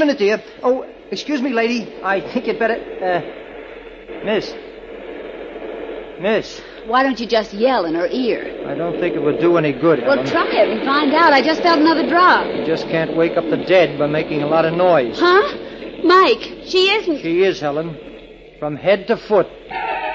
minute, dear. Oh, excuse me, lady. I think you'd better... Miss. Why don't you just yell in her ear? I don't think it would do any good, Helen. Well, try it and find out. I just felt another drop. You just can't wake up the dead by making a lot of noise. Huh? Mike, she isn't... She is, Helen. From head to foot.